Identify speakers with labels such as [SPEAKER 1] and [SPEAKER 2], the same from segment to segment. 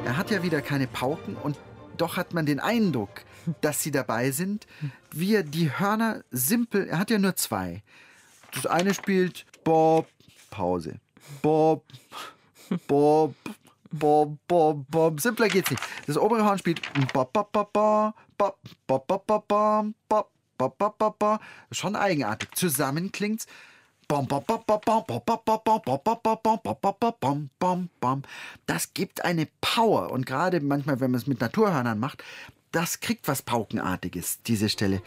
[SPEAKER 1] Er hat ja wieder keine Pauken und doch hat man den Eindruck, dass sie dabei sind, wie er die Hörner simpel, er hat ja nur 2. Das eine spielt Bob, Pause, Bob, Bob, Bob, Bob, Bob. Simpler geht's nicht. Das obere Horn spielt Bob, Bob, Bob, Bob, Bob, Bob, Bob, Bob, Bob, Bob, Bob, Bob, Bob, Bob. Schon eigenartig. Zusammen klingt's bom, bom, bom, bom, bom, bom, bom, bom, bom, bom, bom, bom, bom, bom, bom, bom, bom, bom. Das gibt eine Power. Und gerade manchmal, wenn man es mit Naturhörnern macht, das kriegt was Paukenartiges, diese Stelle.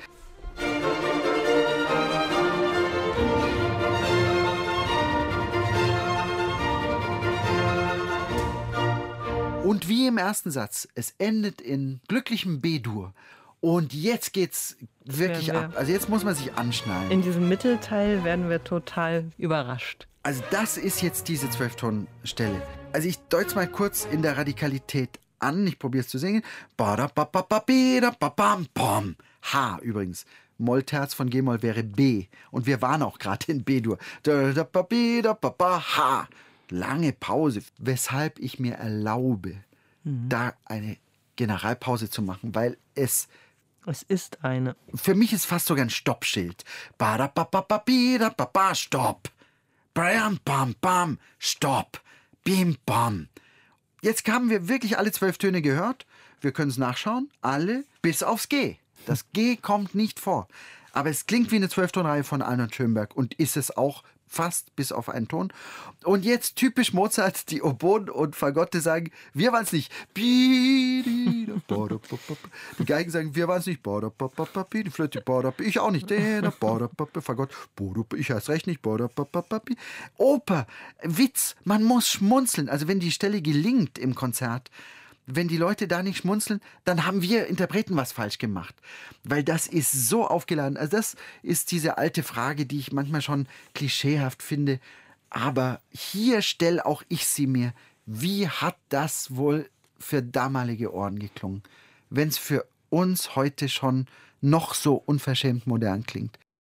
[SPEAKER 1] Und wie im ersten Satz, es endet in glücklichem B-Dur. Und jetzt geht's wirklich ab. Also jetzt muss man sich anschnallen.
[SPEAKER 2] In diesem Mittelteil werden wir total überrascht.
[SPEAKER 1] Also das ist jetzt diese 12-Ton-Stelle. Also ich deute es mal kurz in der Radikalität an. Ich probiere es zu singen. H übrigens. Mollterz von G-Moll wäre B. Und wir waren auch gerade in B-Dur. H. Lange Pause, weshalb ich mir erlaube, da eine Generalpause zu machen, weil es
[SPEAKER 2] ist eine.
[SPEAKER 1] Für mich ist fast sogar ein Stoppschild. Stopp. Bam, bam, bam, stopp. Bim, bam. Jetzt haben wir wirklich alle 12 Töne gehört. Wir können es nachschauen. Alle bis aufs G. Das G kommt nicht vor. Aber es klingt wie eine 12-Ton-Reihe von Arnold Schönberg und ist es auch fast bis auf einen Ton. Und jetzt typisch Mozart, die Oboen und Fagotte sagen, wir waren es nicht. Die Geigen sagen, wir waren es nicht. Die Flöte, ich auch nicht. Fagott, ich erst recht nicht. Oper, Witz, man muss schmunzeln. Also wenn die Stelle gelingt im Konzert, wenn die Leute da nicht schmunzeln, dann haben wir Interpreten was falsch gemacht. Weil das ist so aufgeladen. Also das ist diese alte Frage, die ich manchmal schon klischeehaft finde. Aber hier stelle auch ich sie mir. Wie hat das wohl für damalige Ohren geklungen? Wenn es für uns heute schon noch so unverschämt modern klingt.